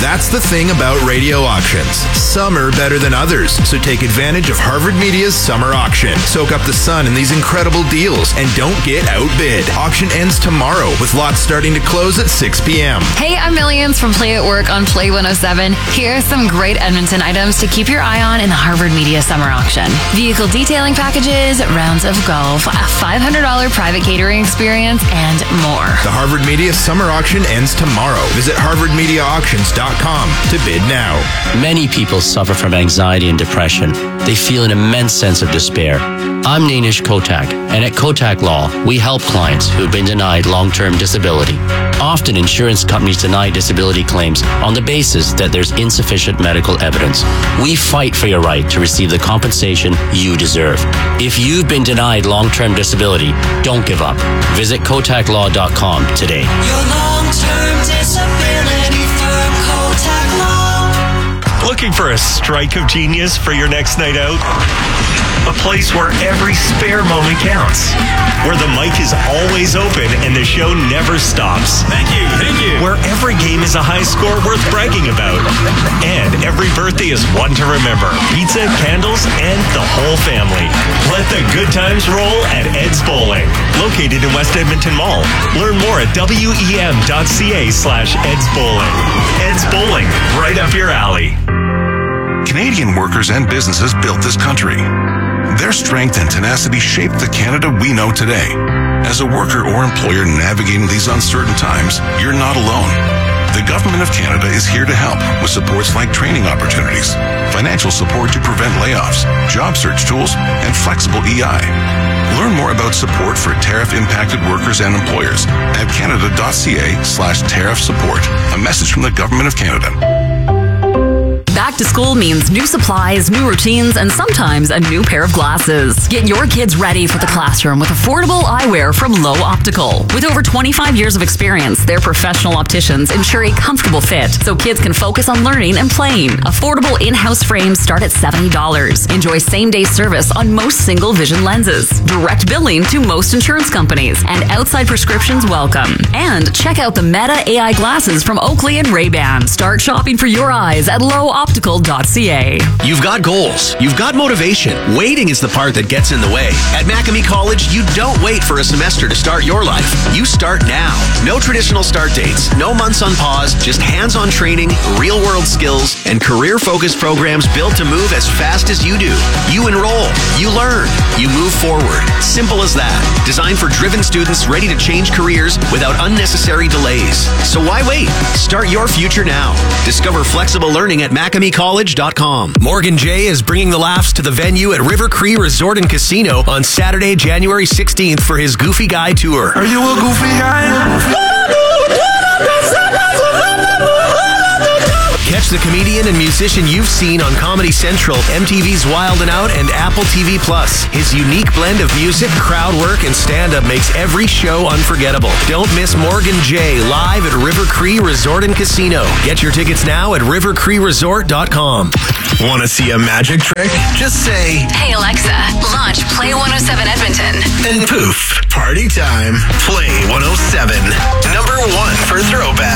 That's the thing about radio auctions. Some are better than others, so take advantage of Harvard Media's summer auction. Soak up the sun in these incredible deals and don't get outbid. Auction ends tomorrow with lots starting to close at 6 p.m. Hey, I'm Millions from Play at Work on Play 107. Here are some great Edmonton items to keep your eye on in the Harvard Media Summer Auction. Vehicle detailing packages, rounds of golf, a $500 private catering experience, and more. The Harvard Media Summer Auction ends tomorrow. Visit harvardmediaauctions.com to bid now. Many people suffer from anxiety and depression. They feel an immense sense of despair. I'm Nainish Kotak, and at Kotak Law, we help clients who have been denied long-term disability. Often, insurance companies deny disability claims on the basis that there's insufficient medical evidence. We fight for your right to receive the compensation you deserve. If you've been denied long-term disability, don't give up. Visit KotakLaw.com today. Your long-term disability firm, Kotak Law. Looking for a strike of genius for your next night out? A place where every spare moment counts. Where the mic is always open and the show never stops. Thank you. Where every game is a high score worth bragging about. And every birthday is one to remember. Pizza, candles, and the whole family. Let the good times roll at Ed's Bowling. Located in West Edmonton Mall. Learn more at wem.ca/Ed's Bowling. Ed's Bowling, right up your alley. Canadian workers and businesses built this country. Their strength and tenacity shaped the Canada we know today. As a worker or employer navigating these uncertain times, you're not alone. The Government of Canada is here to help with supports like training opportunities, financial support to prevent layoffs, job search tools, and flexible EI. Learn more about support for tariff-impacted workers and employers at canada.ca/tariff support. A message from the Government of Canada. Back to school means new supplies, new routines, and sometimes a new pair of glasses. Get your kids ready for the classroom with affordable eyewear from Low Optical. With over 25 years of experience, their professional opticians ensure a comfortable fit so kids can focus on learning and playing. Affordable in-house frames start at $70. Enjoy same-day service on most single vision lenses. Direct billing to most insurance companies. And outside prescriptions welcome. And check out the Meta AI glasses from Oakley and Ray-Ban. Start shopping for your eyes at lowoptical.ca. You've got goals. You've got motivation. Waiting is the part that gets in the way. At Macamee College, you don't wait for a semester to start your life. You start now. No traditional start dates, no months on pause, just hands-on training, real-world skills, and career-focused programs built to move as fast as you do. You enroll, you learn, you move forward. Simple as that. Designed for driven students ready to change careers without unnecessary delays. So why wait? Start your future now. Discover flexible learning at MacameeCollege.com. Morgan J is bringing the laughs to the venue at River Cree Resort and Casino on Saturday, January 16th for his Goofy Guy Tour. Are you a goofy guy? Catch the comedian and musician you've seen on Comedy Central, MTV's Wild 'N Out, and Apple TV+. His unique blend of music, crowd work, and stand-up makes every show unforgettable. Don't miss Morgan J live at River Cree Resort and Casino. Get your tickets now at rivercreeresort.com. Want to see a magic trick? Just say, Hey Alexa, launch Play 107 Edmonton. and poof, party time. Play 107. #1 for throwback.